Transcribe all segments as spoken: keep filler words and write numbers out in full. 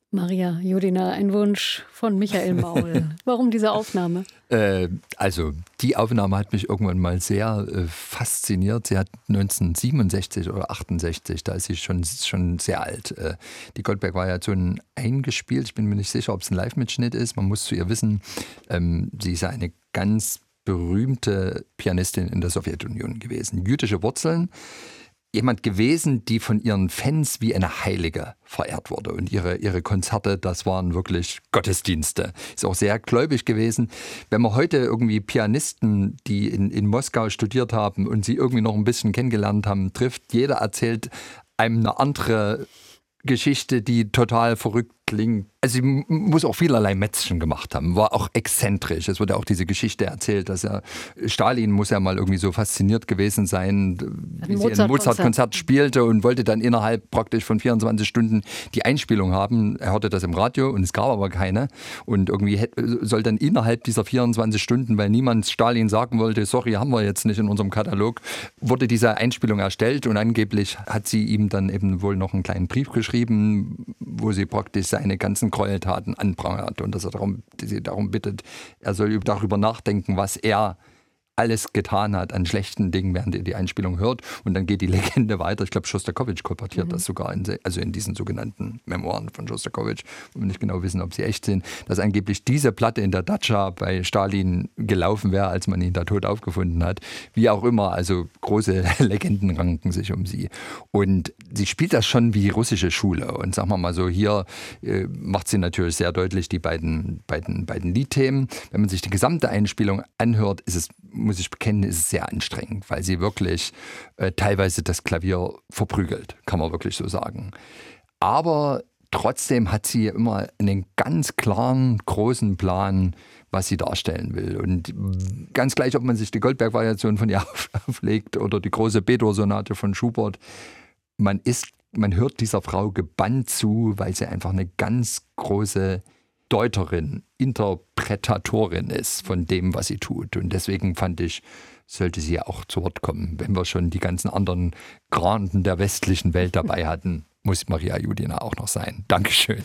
Maria Judina, ein Wunsch von Michael Maul. Warum diese Aufnahme? Äh, also die Aufnahme hat mich irgendwann mal sehr äh, fasziniert. Sie hat neunzehnhundertsiebenundsechzig oder achtundsechzig, da ist sie schon, schon sehr alt, äh, die Goldberg-Variation eingespielt. Ich bin mir nicht sicher, ob es ein Live-Mitschnitt ist. Man muss zu ihr wissen, ähm, sie ist eine ganz berühmte Pianistin in der Sowjetunion gewesen. Jüdische Wurzeln. Jemand gewesen, die von ihren Fans wie eine Heilige verehrt wurde. Und ihre, ihre Konzerte, das waren wirklich Gottesdienste. Ist auch sehr gläubig gewesen. Wenn man heute irgendwie Pianisten, die in, in Moskau studiert haben und sie irgendwie noch ein bisschen kennengelernt haben, trifft, jeder erzählt einem eine andere Geschichte, die total verrückt klingt. Also sie muss auch vielerlei Mätzchen gemacht haben, war auch exzentrisch. Es wurde auch diese Geschichte erzählt, dass er, Stalin muss ja mal irgendwie so fasziniert gewesen sein, wie sie ein Mozart-Konzert spielte und wollte dann innerhalb praktisch von vierundzwanzig Stunden die Einspielung haben. Er hörte das im Radio und es gab aber keine. Und irgendwie soll dann innerhalb dieser vierundzwanzig Stunden, weil niemand Stalin sagen wollte, sorry, haben wir jetzt nicht in unserem Katalog, wurde diese Einspielung erstellt und angeblich hat sie ihm dann eben wohl noch einen kleinen Brief geschrieben, wo sie praktisch seine ganzen Gräueltaten anprangert und dass er darum, sie darum bittet, er soll darüber nachdenken, was er alles getan hat an schlechten Dingen, während er die Einspielung hört. Und dann geht die Legende weiter. Ich glaube, Schostakowitsch kolportiert mhm. das sogar, in, also in diesen sogenannten Memoiren von Schostakowitsch, wo wir nicht genau wissen, ob sie echt sind, dass angeblich diese Platte in der Datscha bei Stalin gelaufen wäre, als man ihn da tot aufgefunden hat. Wie auch immer, also große Legenden ranken sich um sie. Und sie spielt das schon wie russische Schule. Und sagen wir mal so, hier äh, macht sie natürlich sehr deutlich die beiden, beiden, beiden Liedthemen. Wenn man sich die gesamte Einspielung anhört, ist es, muss ich bekennen, ist es sehr anstrengend, weil sie wirklich äh, teilweise das Klavier verprügelt, kann man wirklich so sagen. Aber trotzdem hat sie immer einen ganz klaren, großen Plan, was sie darstellen will. Und ganz gleich, ob man sich die Goldberg-Variation von ihr auflegt oder die große B-Dur-Sonate von Schubert, man ist, man hört dieser Frau gebannt zu, weil sie einfach eine ganz große Deuterin, Interpretatorin ist von dem, was sie tut. Und deswegen fand ich, sollte sie auch zu Wort kommen. Wenn wir schon die ganzen anderen Granden der westlichen Welt dabei hatten, muss Maria Judina auch noch sein. Dankeschön.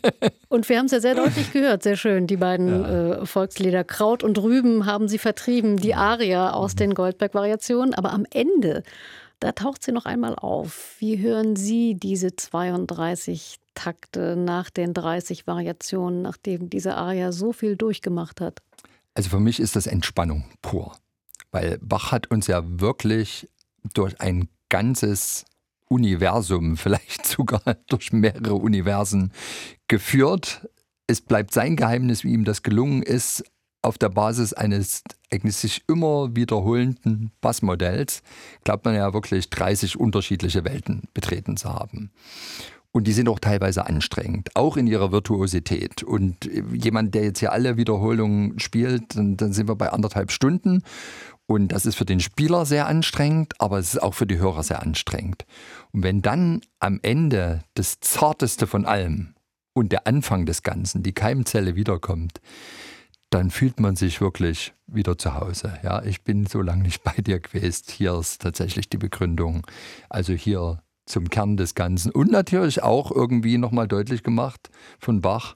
Und wir haben es ja sehr deutlich gehört, sehr schön. Die beiden ja. äh, Volkslieder Kraut und Rüben haben sie vertrieben, die Aria aus den Goldberg-Variationen. Aber am Ende, da taucht sie noch einmal auf. Wie hören Sie diese zweiunddreißig Takte nach den dreißig Variationen, nachdem diese Aria so viel durchgemacht hat? Also für mich ist das Entspannung pur. Weil Bach hat uns ja wirklich durch ein ganzes Universum, vielleicht sogar durch mehrere Universen geführt. Es bleibt sein Geheimnis, wie ihm das gelungen ist, auf der Basis eines eigentlich sich immer wiederholenden Bassmodells, glaubt man ja wirklich dreißig unterschiedliche Welten betreten zu haben. Und die sind auch teilweise anstrengend, auch in ihrer Virtuosität. Und jemand, der jetzt hier alle Wiederholungen spielt, dann, dann sind wir bei anderthalb Stunden. Und das ist für den Spieler sehr anstrengend, aber es ist auch für die Hörer sehr anstrengend. Und wenn dann am Ende das Zarteste von allem und der Anfang des Ganzen, die Keimzelle wiederkommt, dann fühlt man sich wirklich wieder zu Hause. Ja, ich bin so lange nicht bei dir gewesen. Hier ist tatsächlich die Begründung. Also hier zum Kern des Ganzen. Und natürlich auch irgendwie nochmal deutlich gemacht von Bach.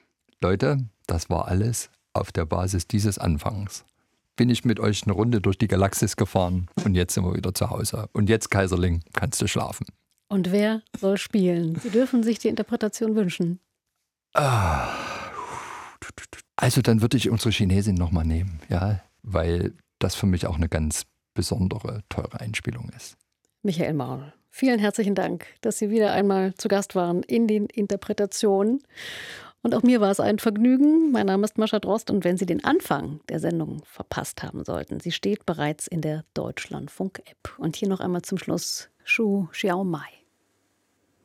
Leute, das war alles auf der Basis dieses Anfangs. Bin ich mit euch eine Runde durch die Galaxis gefahren und jetzt sind wir wieder zu Hause. Und jetzt, Kaiserling, kannst du schlafen. Und wer soll spielen? Sie dürfen sich die Interpretation wünschen. Ah. Also dann würde ich unsere Chinesin nochmal nehmen, ja, weil das für mich auch eine ganz besondere, teure Einspielung ist. Michael Maul, vielen herzlichen Dank, dass Sie wieder einmal zu Gast waren in den Interpretationen. Und auch mir war es ein Vergnügen. Mein Name ist Mascha Drost und wenn Sie den Anfang der Sendung verpasst haben sollten, sie steht bereits in der Deutschlandfunk-App. Und hier noch einmal zum Schluss Shu Xiaomai.